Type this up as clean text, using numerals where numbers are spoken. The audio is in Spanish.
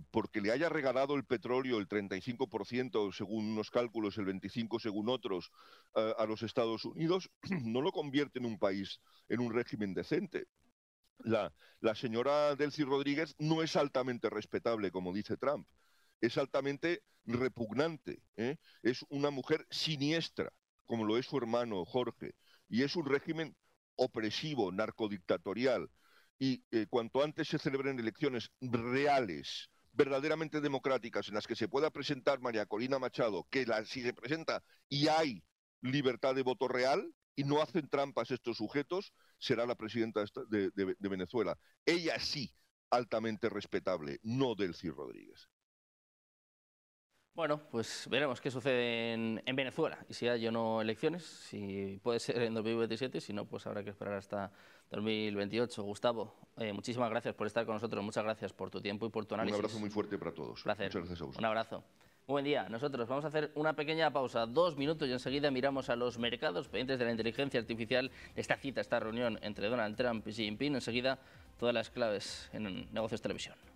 porque le haya regalado el petróleo el 35%, según unos cálculos, el 25% según otros, a los Estados Unidos, no lo convierte en un país, en un régimen decente. La señora Delcy Rodríguez no es altamente respetable, como dice Trump, es altamente repugnante, ¿eh? Es una mujer siniestra, como lo es su hermano Jorge, y es un régimen opresivo, narcodictatorial, y cuanto antes se celebren elecciones reales, verdaderamente democráticas, en las que se pueda presentar María Corina Machado, si se presenta y hay libertad de voto real, y no hacen trampas estos sujetos, será la presidenta de Venezuela. Ella sí, altamente respetable, no Delcy Rodríguez. Bueno, pues veremos qué sucede en Venezuela y si hay o no elecciones, si puede ser en 2027, si no, pues habrá que esperar hasta 2028. Gustavo, muchísimas gracias por estar con nosotros, muchas gracias por tu tiempo y por tu análisis. Un abrazo muy fuerte para todos. Placer. Muchas gracias a vosotros. Un abrazo. Muy buen día. Nosotros vamos a hacer una pequeña pausa, 2 minutos, y enseguida miramos a los mercados pendientes de la inteligencia artificial, esta cita, esta reunión entre Donald Trump y Xi Jinping. Enseguida todas las claves en Negocios Televisión.